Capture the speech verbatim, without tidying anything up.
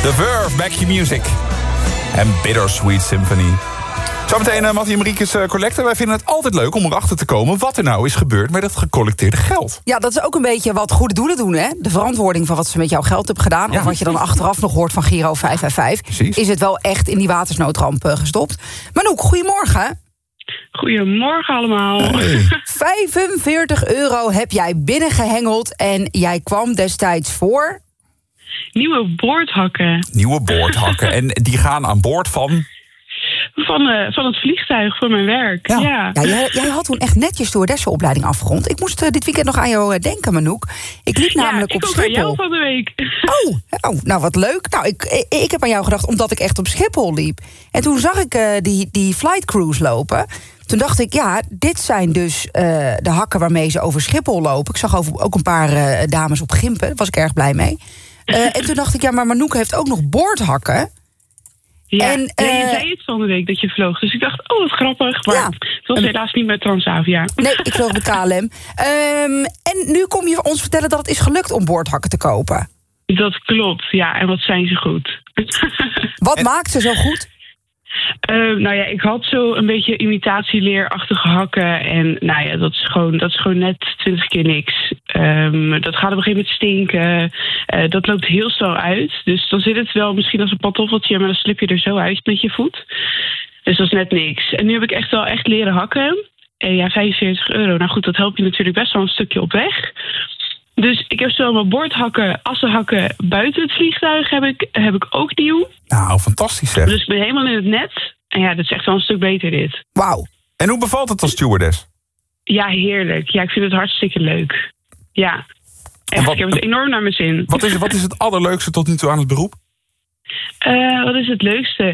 The Verve, Back Your Music. En Bittersweet Symphony. Zometeen uh, Mattie en Mariekes uh, Collecte. Wij vinden het altijd leuk om erachter te komen wat er nou is gebeurd met het gecollecteerde geld. Ja, dat is ook een beetje wat goede doelen doen, hè? De verantwoording van wat ze met jouw geld hebben gedaan. Ja. Of wat je dan achteraf nog hoort van Giro vijf vijf vijf. Precies. Is het wel echt in die watersnoodramp uh, gestopt. Manouk, goedemorgen. Goedemorgen allemaal. Hey. vijfenveertig euro heb jij binnengehengeld en jij kwam destijds voor... Nieuwe boordhakken Nieuwe boordhakken. En die gaan aan boord van... van, uh, van het vliegtuig voor mijn werk. Ja, ja. Ja, jij, jij had toen echt net je stewardessenopleiding afgerond. Ik moest uh, dit weekend nog aan jou uh, denken, Manouk. Ik liep namelijk ik op ook aan Schiphol. jou van de week. Oh, oh, nou wat leuk. Nou, ik, ik, ik heb aan jou gedacht omdat ik echt op Schiphol liep. En toen zag ik uh, die, die flight crews lopen. Toen dacht ik, ja, dit zijn dus uh, de hakken waarmee ze over Schiphol lopen. Ik zag over, ook een paar uh, dames op gimpen. Daar was ik erg blij mee. Uh, en toen dacht ik, ja, maar Manouk heeft ook nog boordhakken. Ja, En, ja, je uh, zei het van de week dat je vloog. Dus ik dacht, oh, wat grappig. Maar Ja. het was helaas niet met Transavia. Nee, ik vloog met K L M. Um, en nu kom je ons vertellen dat het is gelukt om boordhakken te kopen. Dat klopt, ja. En wat zijn ze goed. Wat maakt ze zo goed? Uh, nou ja, ik had zo een beetje imitatieleerachtige hakken. En nou ja, dat is gewoon, dat is gewoon net twintig keer niks. Um, dat gaat op een gegeven moment stinken. Uh, dat loopt heel snel uit. Dus dan zit het wel misschien als een pantoffeltje, maar dan slip je er zo uit met je voet. Dus dat is net niks. En nu heb ik echt wel echt leren hakken. En ja, vijfenveertig euro. Nou goed, dat helpt je natuurlijk best wel een stukje op weg. Dus ik heb zo mijn bordhakken, assenhakken buiten het vliegtuig heb ik, heb ik ook nieuw. Nou, fantastisch zeg. Dus ik ben helemaal in het net. En ja, dat is echt wel een stuk beter dit. Wauw. En hoe bevalt het als stewardess? Ja, heerlijk. Ja, ik vind het hartstikke leuk. Ja, echt, wat- ik heb het enorm naar mijn zin. Wat is, wat is het allerleukste tot nu toe aan het beroep? Uh, wat is het leukste?